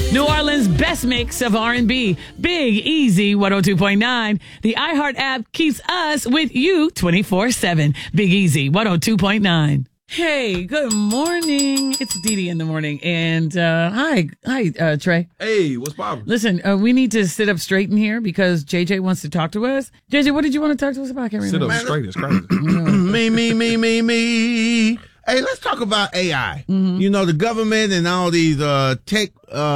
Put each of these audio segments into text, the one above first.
New Orleans' best mix of R&B. Big Easy 102.9. The iHeart app keeps us with you 24/7. Big Easy 102.9. Hey, good morning. It's Dee Dee in the morning. And hi, Trey. Hey, what's poppin'? Listen, we need to sit up straight in here because JJ wants to talk to us. JJ, what did you want to talk to us about? I can't remember. Sit up straight is crazy. Me. Hey, let's talk about AI. Mm-hmm. You know, the government and all these tech.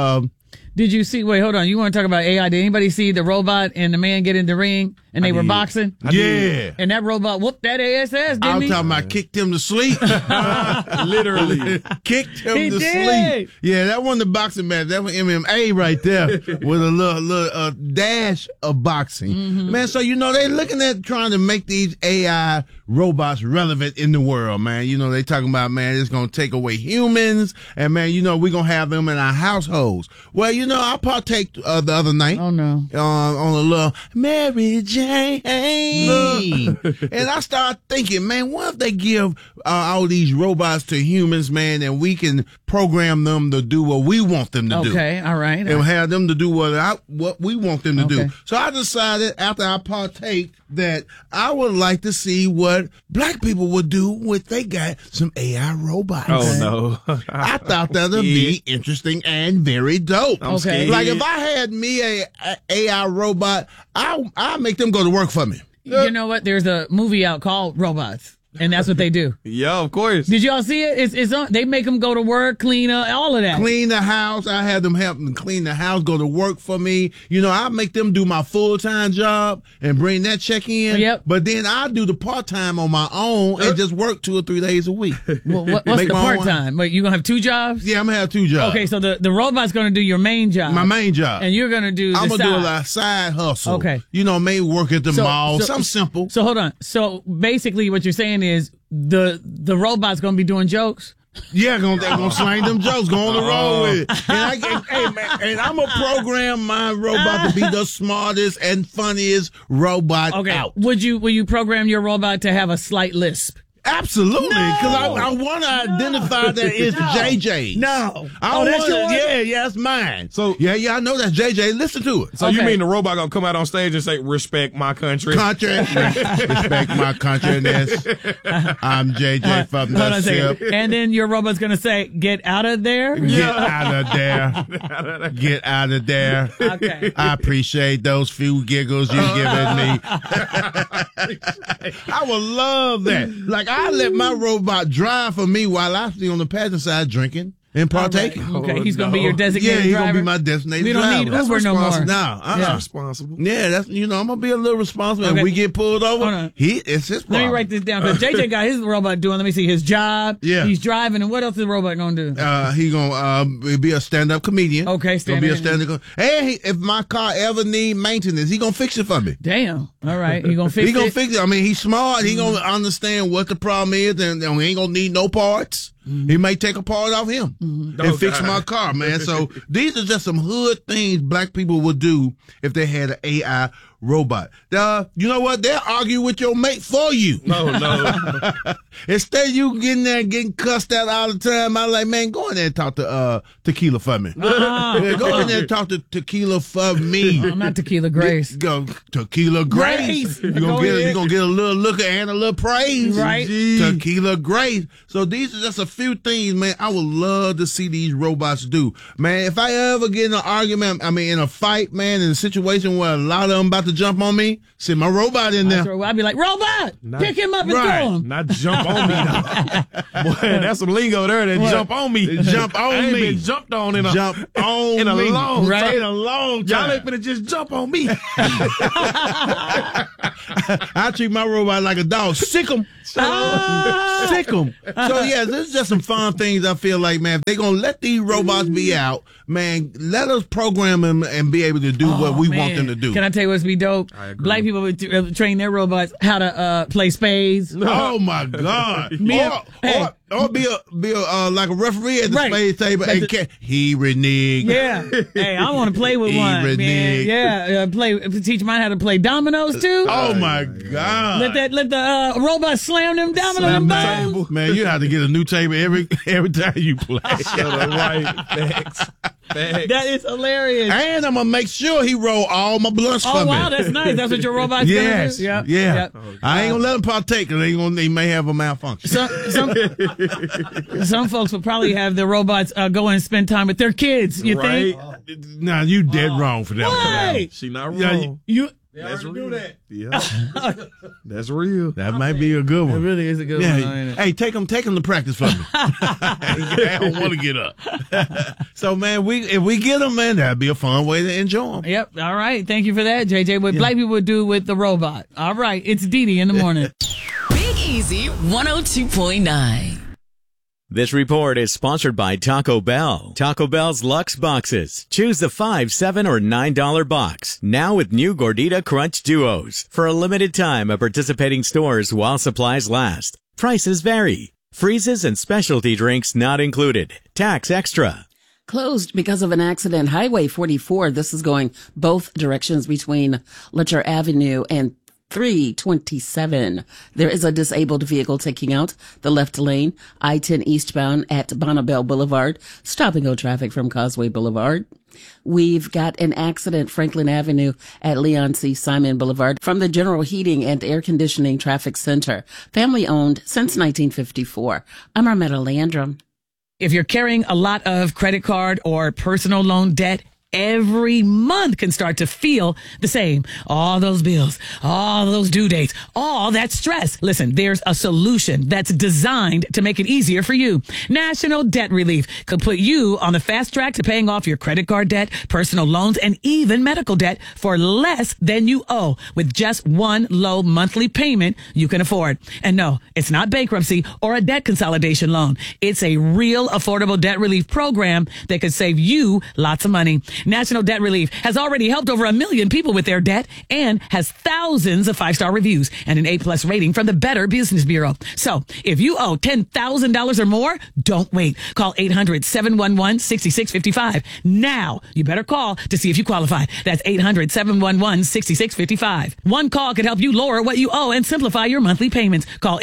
Did you see? Wait, hold on. You want to talk about AI? Did anybody see the robot and the man get in the ring and they were boxing? Yeah. And that robot whooped that ass, didn't I'm he? talking about kicked him to sleep. Literally. Kicked him He to did. sleep. Yeah, that wasn't the boxing match. That was MMA right there with a little dash of boxing. Mm-hmm. Man, so, you know, they're looking at trying to make these AI robots relevant in the world, man. You know, they talking about, man, it's going to take away humans. And, man, you know, we're going to have them in our households. Well, you know, I partake the other night. Oh, no. On a little Mary Jane. And I start thinking, man, what if they give all these robots to humans, man, and we can program them to do what we want them to do. Okay, all right. And have them to do what we want them to Okay. do. So I decided after I partake that I would like to see what black people would do if they got some AI robots. Oh, no. I thought that would be interesting and very dope. I'm scared. Like if I had me a AI robot, I'll make them go to work for me. You know what? There's a movie out called Robots, and that's what they do. Yeah, of course. Did y'all see it? It's on. They make them go to work, clean up, all of that. Clean the house. I have them help them clean the house, go to work for me. You know, I make them do my full-time job and bring that check in. Yep. But then I do the part-time on my own and just work 2 or 3 days a week. Well, what's Make the my own part time? Wait, you gonna have 2 jobs? Yeah, I'm going to have 2 jobs. Okay, so the robot's gonna do your main job. My main job. And you're gonna do. I'm the going to do side. a side hustle. Okay. You know, maybe work at the mall, something simple. So hold on. So basically, what you're saying is the robot's gonna be doing jokes. Yeah, they're gonna slang them jokes, go on the road with it. And I'm gonna program my robot to be the smartest and funniest robot Okay. out. Will you program your robot to have a slight lisp? Absolutely, because I want to identify that it's JJ. No. I that's want yours? Yeah, it's mine. So- yeah, I know that's JJ. Listen to it. So you Okay. mean the robot gonna come out on stage and say, respect my country? Country, respect my countryness. I'm JJ from Hold on the a second. ship. And then your robot's gonna say, "Get out of there." Get out of there. Get out of there. Okay. I appreciate those few giggles you giving me. I would love that. Like, I let my robot drive for me while I stay on the passenger side drinking and partaking. Okay, he's gonna be your Yeah, designated he's driver. going to be my designated We don't driver. need That's Uber no more. responsible. No, Yeah. Responsible. Yeah, that's, you know, I'm going to be a little responsible. Okay. If we get pulled Hold over, on. it's his Let problem. me write this down because JJ got his robot doing. Let me see his job. Yeah. He's driving, and what else is the robot gonna do? He gonna be a stand-up comedian. Okay, gonna be a stand-up. stand-up. And if my car ever need maintenance, he gonna fix it for me. Damn. All right, he gonna fix He it. gonna fix it. I mean, he's smart. He gonna understand what the problem is, and he ain't gonna need no parts. He may take a part off him and fix my car, man. So these are just some hood things black people would do if they had an AI robot. You know what? They'll argue with your mate for you. No. Instead of you getting there and getting cussed out all the time, I'm like, man, go in there and talk to Tequila for me. Yeah, go in there and talk to Tequila for me. I'm not Tequila Grace. Go Tequila Grace. Grace. You're gonna get a little look and a little praise. Right. Tequila Grace. So these are just a few things, man, I would love to see these robots do. Man, if I ever get in an argument, in a fight, man, in a situation where a lot of them about to jump on me, send my robot in there. I'd be like, robot, pick him up and throw him. Not jump on me, though. Boy, that's some lingo there. That jump on me. Jump on I ain't me. been jumped on in a Jump on in a me. long Right. time. In a long Y'all time. ain't finna just jump on me. I treat my robot like a dog. Sick him. Sick him. So, yeah, this is just some fun things I feel like, man. If they're going to let these robots be out, man, let us program them and be able to do what we want them to do. Can I tell you what's be dope? I agree. Black people would train their robots how to play spades. Oh, my God. Hey. Or be a like a referee at the Right. spades table and he reneged. Yeah. Hey, I want to play with He one, man. reneged. Yeah. Teach mine how to play dominoes too. Oh, my God. Let the robot slam them dominoes. Slam the table. Man, you have to get a new table every time you play. Shut up, right? Thanks. That is hilarious. And I'm going to make sure he roll all my blunts for me. Oh, wow, that's nice. That's what your robot's going to do? Yeah. Yep. I ain't going to let him partake because he may have a malfunction. Some folks will probably have the robots go and spend time with their kids, you think? Nah, you dead wrong for that one. Why? She not wrong. That's real. Do that. Yeah. That's real. That might be a good one. It really is a good one. Ain't it? Hey, take him to practice for me. I don't want to get up. So, man, if we get them, man, that'd be a fun way to enjoy them. Yep. All right. Thank you for that, JJ. What black people would do with the robot. All right. It's Dee Dee in the morning. Big Easy 102.9. This report is sponsored by Taco Bell. Taco Bell's Luxe Boxes. Choose the $5, $7, or $9 box. Now with new Gordita Crunch Duos. For a limited time at participating stores while supplies last. Prices vary. Freezes and specialty drinks not included. Tax extra. Closed because of an accident. Highway 44. This is going both directions between Letcher Avenue and 327. There is a disabled vehicle taking out the left lane, I-10 eastbound at Bonnabelle Boulevard, stop and go traffic from Causeway Boulevard. We've got an accident, Franklin Avenue at Leon C. Simon Boulevard from the General Heating and Air Conditioning Traffic Center. Family owned since 1954. I'm Armetta Landrum. If you're carrying a lot of credit card or personal loan debt, every month can start to feel the same. All those bills, all those due dates, all that stress. Listen, there's a solution that's designed to make it easier for you. National Debt Relief could put you on the fast track to paying off your credit card debt, personal loans, and even medical debt for less than you owe with just one low monthly payment you can afford. And no, it's not bankruptcy or a debt consolidation loan. It's a real affordable debt relief program that could save you lots of money. National Debt Relief has already helped over 1 million people with their debt and has thousands of 5-star reviews and an A+ rating from the Better Business Bureau. So if you owe $10,000 or more, don't wait. Call 800-711-6655. Now, you better call to see if you qualify. That's 800-711-6655. One call could help you lower what you owe and simplify your monthly payments. Call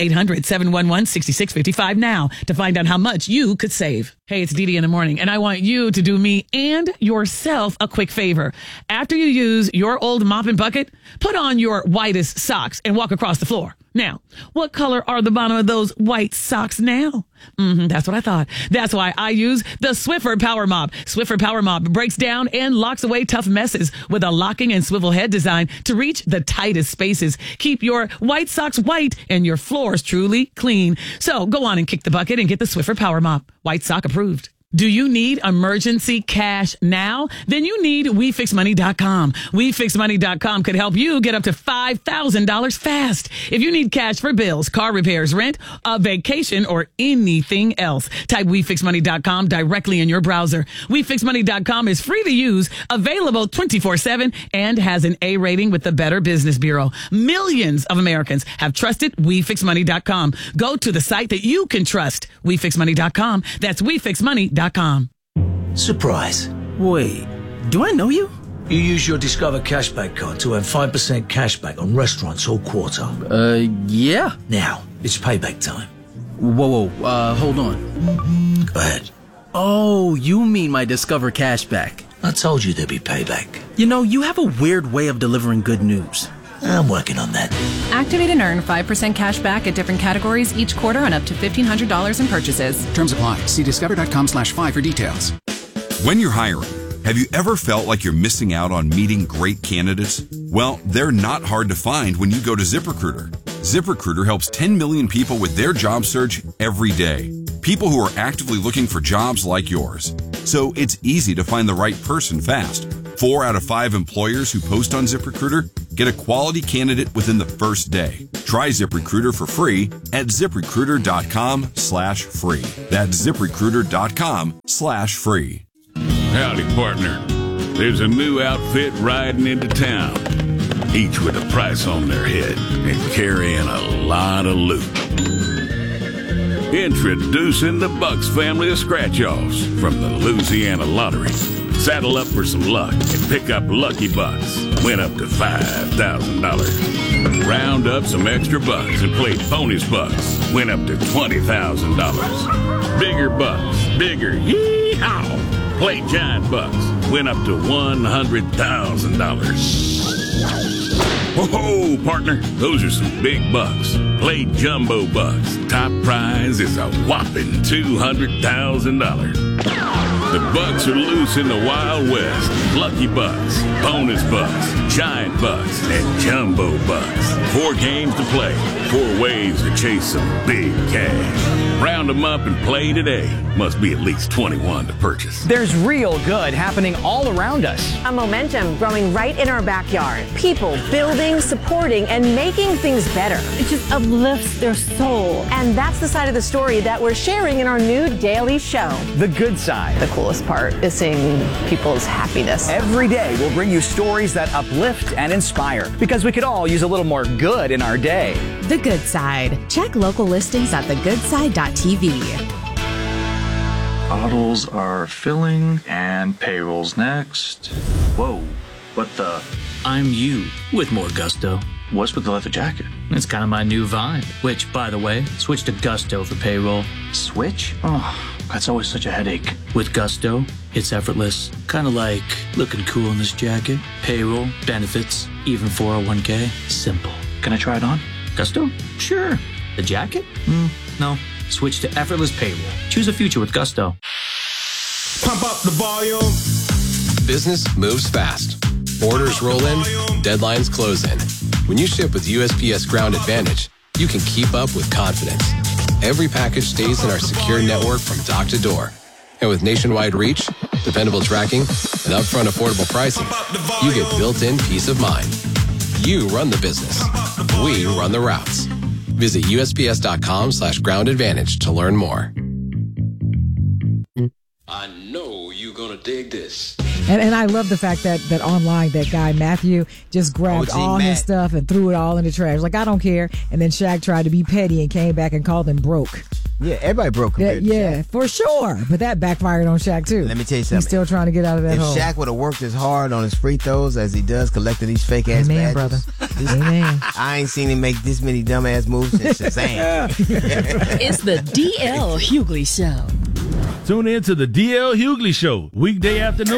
800-711-6655 now to find out how much you could save. Hey, it's Dee Dee in the morning, and I want you to do me and yourself a quick favor. After you use your old mop and bucket, put on your whitest socks and walk across the floor. Now, what color are the bottom of those white socks now? That's what I thought. That's why I use the Swiffer Power Mop. Swiffer Power Mop breaks down and locks away tough messes with a locking and swivel head design to reach the tightest spaces. Keep your white socks white and your floors truly clean. So go on and kick the bucket and get the Swiffer Power Mop. White sock approved. Do you need emergency cash now? Then you need WeFixMoney.com. WeFixMoney.com could help you get up to $5,000 fast. If you need cash for bills, car repairs, rent, a vacation, or anything else, type WeFixMoney.com directly in your browser. WeFixMoney.com is free to use, available 24/7, and has an A rating with the Better Business Bureau. Millions of Americans have trusted WeFixMoney.com. Go to the site that you can trust. WeFixMoney.com. That's WeFixMoney.com. Surprise. Wait, do I know you? You use your Discover Cashback card to earn 5% cashback on restaurants all quarter. Yeah. Now, it's payback time. Whoa, hold on. Go ahead. Oh, you mean my Discover Cashback. I told you there'd be payback. You know, you have a weird way of delivering good news. I'm working on that. Activate and earn 5% cash back at different categories each quarter on up to $1,500 in purchases. Terms apply. See discover.com/5 for details. When you're hiring, have you ever felt like you're missing out on meeting great candidates? Well, they're not hard to find when you go to ZipRecruiter. ZipRecruiter helps 10 million people with their job search every day. People who are actively looking for jobs like yours. So it's easy to find the right person fast. 4 out of 5 employers who post on ZipRecruiter get a quality candidate within the first day. Try ZipRecruiter for free at ZipRecruiter.com/free. That's ZipRecruiter.com/free. Howdy, partner. There's a new outfit riding into town, each with a price on their head and carrying a lot of loot. Introducing the Bucks family of scratch-offs from the Louisiana Lottery. Saddle up for some luck and pick up Lucky Bucks. Win up to $5,000. Round up some extra bucks and play bonus bucks. Win up to $20,000. Bigger bucks, bigger yee-haw. Play giant bucks. Win up to $100,000. Whoa, partner, those are some big bucks. Play jumbo bucks. Top prize is a whopping $200,000. The bucks are loose in the Wild West. Lucky Bucks, bonus bucks, giant bucks, and jumbo bucks. 4 games to play, 4 ways to chase some big cash. Round them up and play today. Must be at least 21 to purchase. There's real good happening all around us. A momentum growing right in our backyard. People building, supporting, and making things better. It just uplifts their soul. And that's the side of the story that we're sharing in our new daily show. The good side. The coolest part is seeing people's happiness. Every day we'll bring you stories that uplift and inspire, because we could all use a little more good in our day. The Good Side. Check local listings at thegoodside.tv. Bottles are filling and payroll's next. Whoa, what the? I'm you with more gusto. What's with the leather jacket? It's kind of my new vibe, which, by the way, switch to Gusto for payroll. Switch? Oh, that's always such a headache. With Gusto, it's effortless. Kind of like looking cool in this jacket. Payroll, benefits, even 401k. Simple. Can I try it on? Gusto? Sure. The jacket? No. Switch to effortless payroll. Choose a future with Gusto. Pump up the volume. Business moves fast. Orders roll in, deadlines close in. When you ship with USPS Ground Advantage, you can keep up with confidence. Every package stays in our secure network from dock to door. And with nationwide reach, dependable tracking, and upfront affordable pricing, you get built-in peace of mind. You run the business. We run the routes. Visit USPS.com/Ground Advantage to learn more. I know you're going to dig this. And I love the fact that online, that guy, Matthew, just grabbed all his stuff and threw it all in the trash. Like, I don't care. And then Shaq tried to be petty and came back and called him broke. Yeah, everybody broke compared to Shaq. For sure. But that backfired on Shaq, too. Let me tell you something. He's still trying to get out of that hole. If Shaq would have worked as hard on his free throws as he does collecting these fake-ass badges. Brother. Amen. I ain't seen him make this many dumbass moves since Shazam. It's the DL Hughley Show. Tune in to the DL Hughley Show, weekday afternoon.